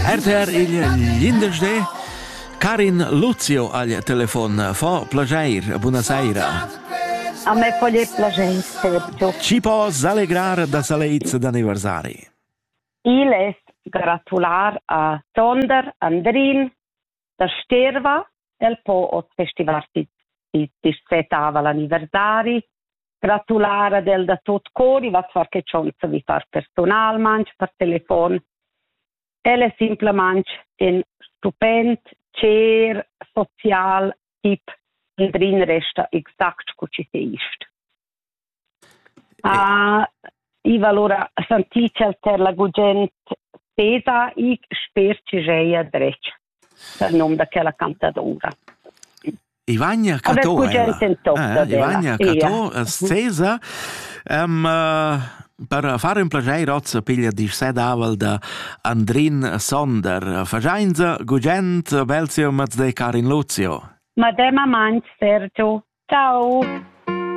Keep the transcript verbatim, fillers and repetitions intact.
Herter il Lindesde, Karin Luzio al telefon. Fa plager, buonasera. A me fa plager, Sergio. Ci pos allegrar da saleiz d'anniversari. Il est gratular a Sonder, Andrin, da Sterva, el po od festival di di setava l'anniversari. Gratulara del da tot cori, va far che chance vi far personal manch per telefon. El è simplemente un stupend, cer, social tip, Andrin resta exact cu ci se ist. Ah, I valora santicel per la gugent pesa, I sper ci geia drec, per nome da quella cantadora. Ivania Catò, eh, Ivania Catò, stesa, um, uh, per fare un plager oggi piglia di sedavel da Andrin Sonder. Fagianza, gugent, belzio, mazde Karin Luzio. Madema manch, Sergio. Ciao.